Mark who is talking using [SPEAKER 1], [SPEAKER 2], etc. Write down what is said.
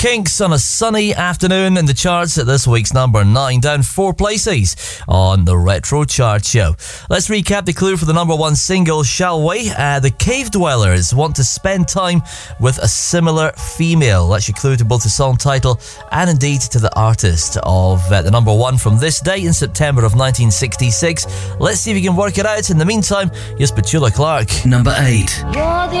[SPEAKER 1] Kinks on a sunny afternoon in the charts at this week's number 9, down 4 places on the Retro Chart Show. Let's recap the clue for the number 1 single, shall we? The Cave Dwellers want to spend time with a similar female. That's your clue to both the song title and indeed to the artist of the number 1 from this date in September of 1966. Let's see if you can work it out. In the meantime, here's Petula Clark.
[SPEAKER 2] Number 8.
[SPEAKER 3] You're the